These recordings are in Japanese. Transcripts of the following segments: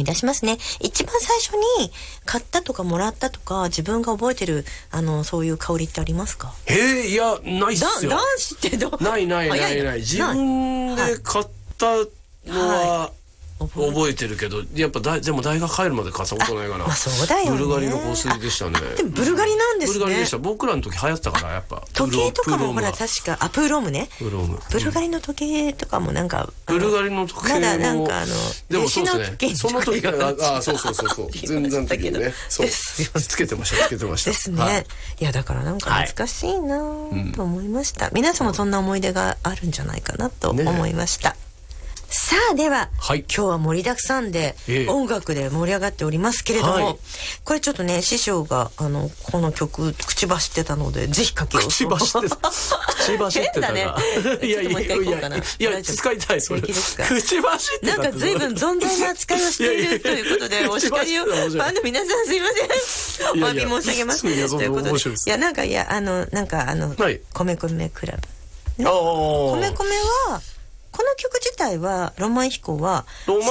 い出しますね。一番最初に買ったとかもらったとか自分が覚えてるそういう香りってありますか？ いやないっすよ。 男子ってない自分で買ったのは覚えてるけど、やっぱでも大学入るまで買ったことないかな。 そうだよね。 ブルガリの香水でしたね。 でもブルガリなんですね。 ブルガリでした。僕らの時流行ったからやっぱ。 時計とかもほら確かプーロームね。 プーローム。 ブルガリの時計とかもなんかブルガリの時計もまだなんかでもそうですね。その時そう全然時計ね。そうつけてましたですね。いやだからなんか懐かしいなと思いました。皆さんもそんな思い出があるんじゃないかなと思いました。さあでは、今日は盛りだくさんで音楽で盛り上がっておりますけれども、これちょっとね師匠がこの曲口走ってたのでぜひかけようと。 口走ってたか。いや使いたいそれ。口走ってた。 なんか随分存在な扱いをしているということでお叱りをファンの皆さんすいません。お詫び申し上げます。ということでいやなんか米米クラブ。米米はこの曲自体はロマン飛行は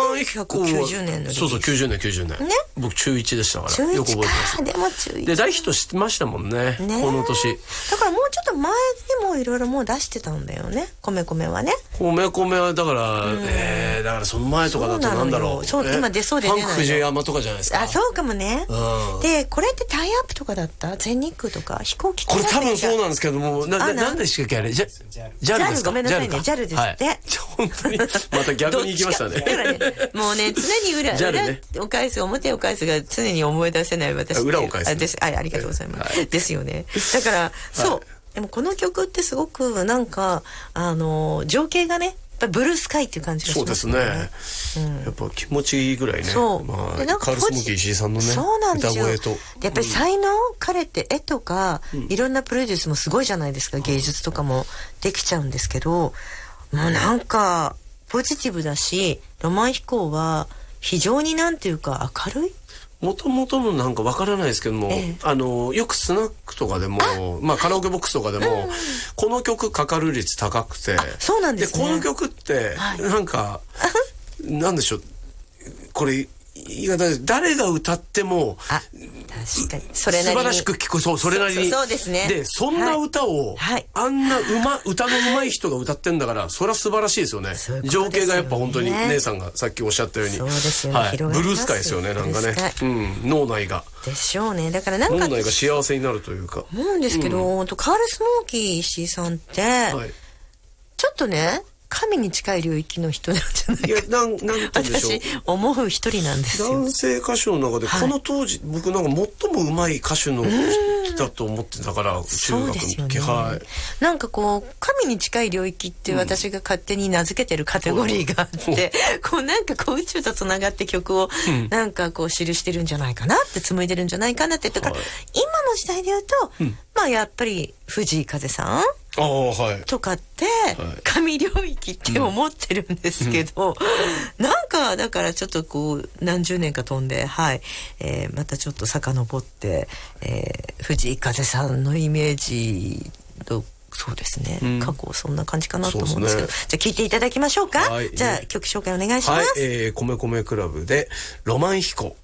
1990年のそう90年ね。僕中1でしたからよく覚えてます。 でも中1 で大ヒットしてましたもんねこの年。 だからもうちょっと前にもいろいろもう出してたんだよね米米はね。 米米はだからだからその前とかだとなんだろう。 そう今出そうで出ない。 パンク藤山とかじゃないですか。 そうかもね。でこれってタイアップとかだった全日空とか飛行機。 これ多分そうなんですけどもなんでしたっけあれJALですか。 ごめんなさいね JAL ですって。 本当にまた逆に行きましたね。 だからねもうね常に裏を返す表を返すが常に思い出せない私。 裏を返す。 ありがとうございます。ですよね。だからそうでもこの曲ってすごくなんか情景がねブルースカイっていう感じがしますね。 そうですね。やっぱ気持ちいいぐらいね。 そう。 カールスモーキー石井さんのね。 そうなんですよ。 歌声と。 やっぱり才能彼って絵とかいろんなプロデュースもすごいじゃないですか。芸術とかもできちゃうんですけど、もうなんかポジティブだし、ロマン飛行は非常になんていうか明るい。 もともとのなんかわからないですけども、よくスナックとかでもカラオケボックスとかでも、この曲かかる率高くて、 そうなんですね。 でこの曲ってなんかなんでしょうこれ誰が歌っても確かにそれなりに素晴らしく聞こえそれなりにそうですね。 でそんな歌をあんな歌の上手い人が歌ってんだからそれは素晴らしいですよね。情景がやっぱ本当に姉さんがさっきおっしゃったようにブルースカイですよね。なんかね脳内がでしょうね。だからなんか脳内が幸せになるというか思うんですけど、カールスモーキー石井さんってちょっとね神に近い領域の人なんじゃないか。 いやなんて言うんでしょう。 私思う一人なんですよ。 男性歌手の中でこの当時僕なんか最も上手い歌手の人だと思ってたから中学の時。 なんかこう神に近い領域って私が勝手に名付けてるカテゴリーがあってこうなんかこう宇宙とつながって曲をなんかこう記してるんじゃないかなって紡いでるんじゃないかなってだから今の時代で言うとやっぱり藤井風さんとかって神領域って思ってるんですけど、なんかだからちょっとこう何十年か飛んでまたちょっと遡って藤井風さんのイメージとそうですね、過去そんな感じかなと思うんですけど、じゃあ聞いていただきましょうか。じゃあ曲紹介お願いします。 米米クラブでロマン飛行。